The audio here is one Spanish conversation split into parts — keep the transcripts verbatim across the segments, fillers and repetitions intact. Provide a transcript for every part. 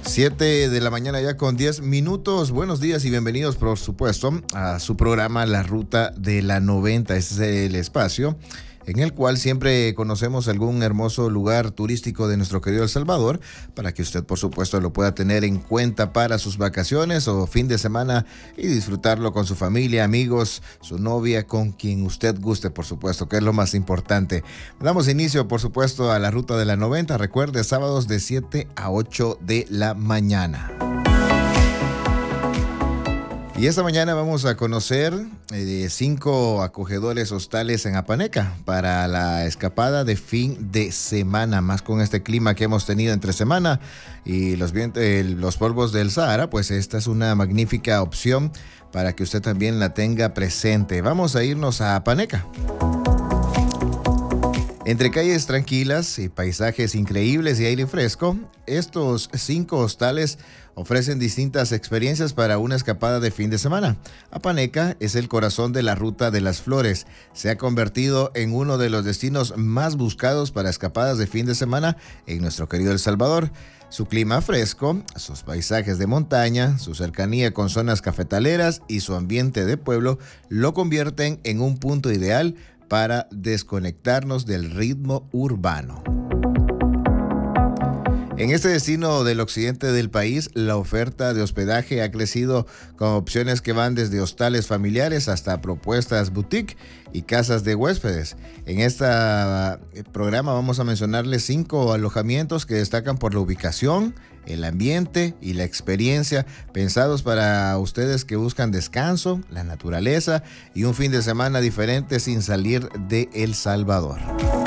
siete de la mañana ya con diez minutos. Buenos días y bienvenidos, por supuesto, a su programa La Ruta de la noventa. Este es el espacio en el cual siempre conocemos algún hermoso lugar turístico de nuestro querido El Salvador, para que usted, por supuesto, lo pueda tener en cuenta para sus vacaciones o fin de semana y disfrutarlo con su familia, amigos, su novia, con quien usted guste, por supuesto, que es lo más importante. Damos inicio, por supuesto, a la Ruta de la noventa. Recuerde, sábados de siete a ocho de la mañana. Y esta mañana vamos a conocer eh, cinco acogedores hostales en Apaneca para la escapada de fin de semana, más con este clima que hemos tenido entre semana y los, vientos, eh, los polvos del Sahara. Pues esta es una magnífica opción para que usted también la tenga presente. Vamos a irnos a Apaneca. Entre calles tranquilas y paisajes increíbles y aire fresco, estos cinco hostales ofrecen distintas experiencias para una escapada de fin de semana. Apaneca es el corazón de la Ruta de las Flores. Se ha convertido en uno de los destinos más buscados para escapadas de fin de semana en nuestro querido El Salvador. Su clima fresco, sus paisajes de montaña, su cercanía con zonas cafetaleras y su ambiente de pueblo lo convierten en un punto ideal para desconectarnos del ritmo urbano. En este destino del occidente del país, la oferta de hospedaje ha crecido con opciones que van desde hostales familiares hasta propuestas boutique y casas de huéspedes. En este programa vamos a mencionarles cinco alojamientos que destacan por la ubicación, el ambiente y la experiencia, pensados para ustedes que buscan descanso, la naturaleza y un fin de semana diferente sin salir de El Salvador.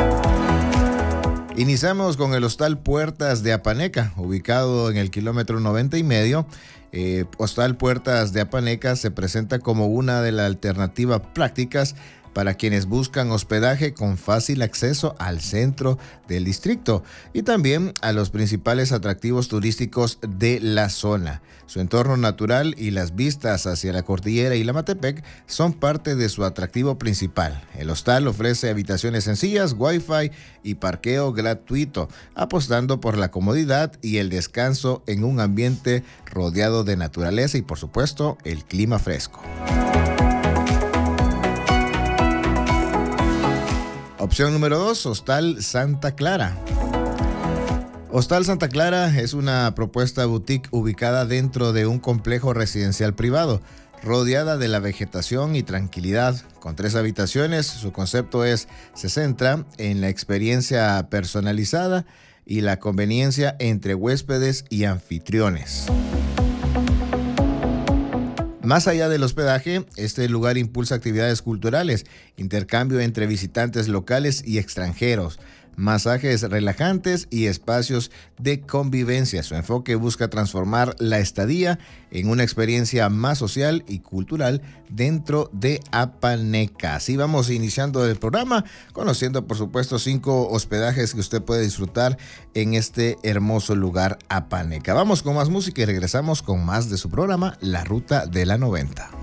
Iniciamos con el Hostal Puertas de Apaneca, ubicado en el kilómetro noventa y medio. Eh, Hostal Puertas de Apaneca se presenta como una de las alternativas prácticas para quienes buscan hospedaje con fácil acceso al centro del distrito y también a los principales atractivos turísticos de la zona. Su entorno natural y las vistas hacia la cordillera y la Matepec son parte de su atractivo principal. El hostal ofrece habitaciones sencillas, wifi y parqueo gratuito, apostando por la comodidad y el descanso en un ambiente rodeado de naturaleza y, por supuesto, el clima fresco. Opción número dos, Hostal Santa Clara. Hostal Santa Clara es una propuesta boutique ubicada dentro de un complejo residencial privado, rodeada de la vegetación y tranquilidad. Con tres habitaciones, su concepto es, se centra en la experiencia personalizada y la conveniencia entre huéspedes y anfitriones. Más allá del hospedaje, este lugar impulsa actividades culturales, intercambio entre visitantes locales y extranjeros, masajes relajantes y espacios de convivencia. Su enfoque busca transformar la estadía en una experiencia más social y cultural dentro de Apaneca. Así vamos iniciando el programa, conociendo, por supuesto, cinco hospedajes que usted puede disfrutar en este hermoso lugar, Apaneca. Vamos con más música y regresamos con más de su programa, La Ruta de la noventa.